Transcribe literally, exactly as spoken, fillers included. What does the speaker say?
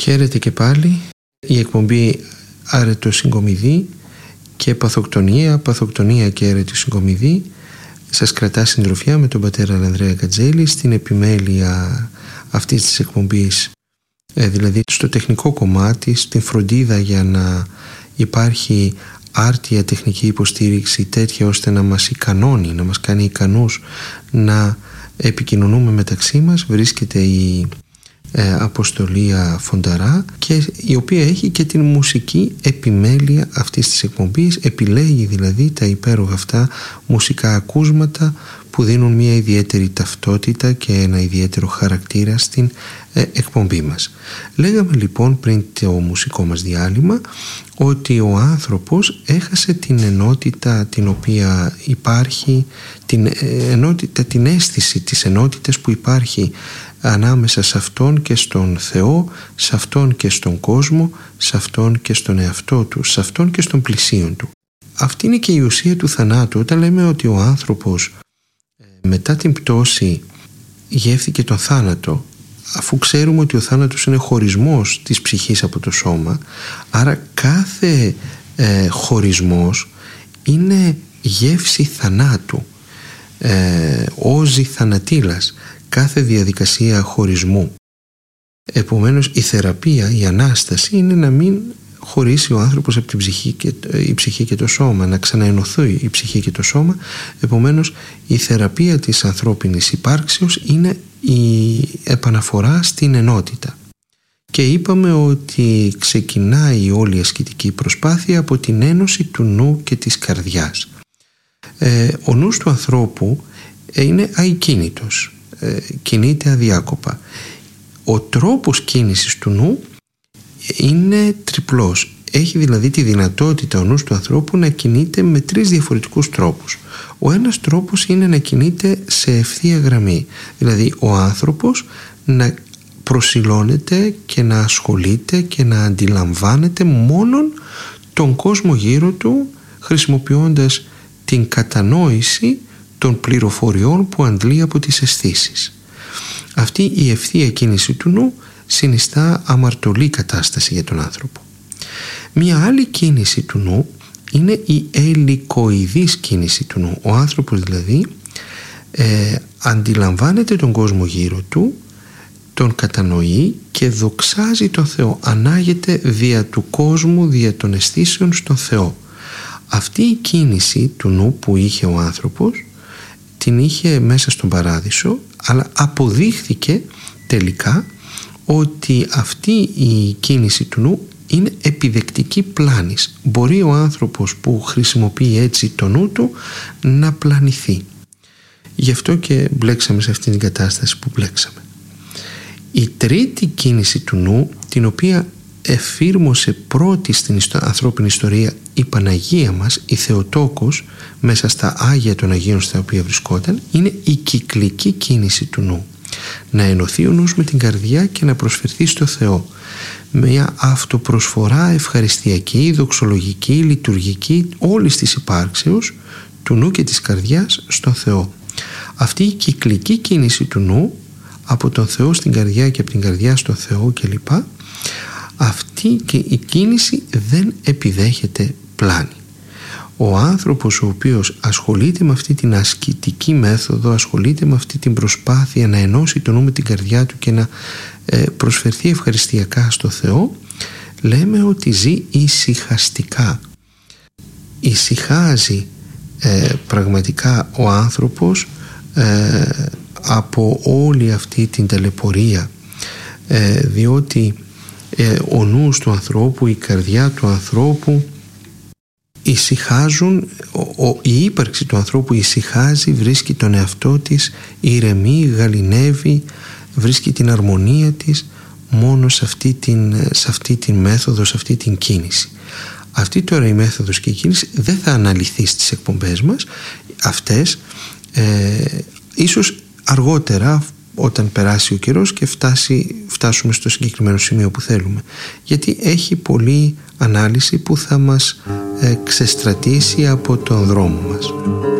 Χαίρετε και πάλι. Η εκπομπή Αρετοσυγκομιδή και Παθοκτονία, Παθοκτονία και Αρετοσυγκομιδή σας κρατά συντροφιά με τον πατέρα Ανδρέα Κατζέλη στην επιμέλεια αυτής της εκπομπής, ε, δηλαδή στο τεχνικό κομμάτι, στην φροντίδα για να υπάρχει άρτια τεχνική υποστήριξη τέτοια ώστε να μας ικανώνει, να μας κάνει ικανούς να επικοινωνούμε μεταξύ μας, βρίσκεται η ε, Αποστολία Φονταρά, και η οποία έχει και την μουσική επιμέλεια αυτής της εκπομπής, επιλέγει δηλαδή τα υπέροχα αυτά μουσικά ακούσματα που δίνουν μια ιδιαίτερη ταυτότητα και ένα ιδιαίτερο χαρακτήρα στην ε, εκπομπή μας. Λέγαμε λοιπόν πριν το μουσικό μας διάλειμμα ότι ο άνθρωπος έχασε την ενότητα την οποία υπάρχει, την ενότητα, την αίσθηση της ενότητας που υπάρχει ανάμεσα σε Αυτόν και στον Θεό, σε Αυτόν και στον κόσμο, σε Αυτόν και στον εαυτό του, σε Αυτόν και στον πλησίον του. Αυτή είναι και η ουσία του θανάτου. Όταν λέμε ότι ο άνθρωπος μετά την πτώση γεύθηκε τον θάνατο, αφού ξέρουμε ότι ο θάνατος είναι χωρισμός της ψυχής από το σώμα, άρα κάθε ε, χωρισμός είναι γεύση θανάτου, ε, όζη θανατήλας, κάθε διαδικασία χωρισμού. Επομένως η θεραπεία, η Ανάσταση είναι να μην χωρίσει ο άνθρωπος από την ψυχή και, η ψυχή και το σώμα, να ξαναενωθεί η ψυχή και το σώμα. Επομένως η θεραπεία της ανθρώπινης υπάρξεως είναι η επαναφορά στην ενότητα. Και είπαμε ότι ξεκινάει όλη η ασκητική προσπάθεια από την ένωση του νου και της καρδιάς. Ε, ο νους του ανθρώπου είναι αικίνητος, ε, κινείται αδιάκοπα. Ο τρόπος κίνησης του νου είναι τριπλός. Έχει δηλαδή τη δυνατότητα ο νους του ανθρώπου να κινείται με τρεις διαφορετικούς τρόπους. Ο ένας τρόπος είναι να κινείται σε ευθεία γραμμή, δηλαδή ο άνθρωπος να προσιλώνεται και να ασχολείται και να αντιλαμβάνεται μόνον τον κόσμο γύρω του, χρησιμοποιώντας την κατανόηση των πληροφοριών που αντλεί από τις αισθήσεις. Αυτή η ευθεία κίνηση του νου συνιστά αμαρτωλή κατάσταση για τον άνθρωπο. Μία άλλη κίνηση του νου είναι η ελικοειδής κίνηση του νου. Ο άνθρωπος δηλαδή ε, αντιλαμβάνεται τον κόσμο γύρω του, τον κατανοεί και δοξάζει τον Θεό, ανάγεται δια του κόσμου, δια των αισθήσεων στον Θεό. Αυτή η κίνηση του νου που είχε ο άνθρωπος την είχε μέσα στον παράδεισο, αλλά αποδείχθηκε τελικά ότι αυτή η κίνηση του νου είναι επιδεκτική πλάνης. Μπορεί ο άνθρωπος που χρησιμοποιεί έτσι το νου του να πλανηθεί. Γι' αυτό και μπλέξαμε σε αυτήν την κατάσταση που μπλέξαμε. Η τρίτη κίνηση του νου, την οποία εφήρμοσε πρώτη στην ανθρώπινη ιστορία η Παναγία μας, η Θεοτόκος, μέσα στα Άγια των Αγίων στα οποία βρισκόταν, είναι η κυκλική κίνηση του νου. Να ενωθεί ο νους με την καρδιά και να προσφερθεί στο Θεό. Μια αυτοπροσφορά ευχαριστιακή, δοξολογική, λειτουργική όλης της υπάρξεως του νου και της καρδιάς στον Θεό. Αυτή η κυκλική κίνηση του νου από τον Θεό στην καρδιά και από την καρδιά στον Θεό κλπ, αυτή και η κίνηση δεν επιδέχεται πλάνη. Ο άνθρωπος ο οποίος ασχολείται με αυτή την ασκητική μέθοδο, ασχολείται με αυτή την προσπάθεια να ενώσει το νου με την καρδιά του και να ε, προσφερθεί ευχαριστιακά στο Θεό, λέμε ότι ζει ησυχαστικά. Ησυχάζει ε, πραγματικά ο άνθρωπος ε, από όλη αυτή την ταλαιπωρία, ε, διότι ε, ο νους του ανθρώπου, η καρδιά του ανθρώπου ησυχάζουν, ο, ο, η ύπαρξη του ανθρώπου ησυχάζει, βρίσκει τον εαυτό της, ηρεμεί, γαληνεύει, βρίσκει την αρμονία της μόνο σε αυτή την, σε αυτή την μέθοδο, σε αυτή την κίνηση. Αυτή τώρα η μέθοδος και η κίνηση δεν θα αναλυθεί στις εκπομπές μας. Αυτές ε, ίσως αργότερα, όταν περάσει ο καιρός και φτάσει, φτάσουμε στο συγκεκριμένο σημείο που θέλουμε, γιατί έχει πολλή ανάλυση που θα μας ε, ξεστρατήσει από τον δρόμο μας.